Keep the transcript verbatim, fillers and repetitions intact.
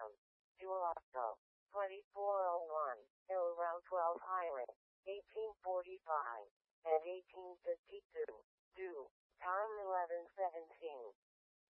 Avenue, Durazzo, twenty-four oh one, Hill Route twelve Highway, eighteen forty-five, and eighteen fifty.